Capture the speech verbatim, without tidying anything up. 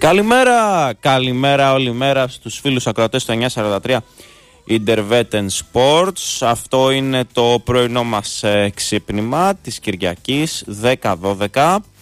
Καλημέρα, καλημέρα όλη μέρα στους φίλους ακροατές του εννιά σαράντα τρία Interveten Sports. Αυτό είναι το πρωινό μας ε, ξύπνημα της Κυριακής δέκα δώδεκα.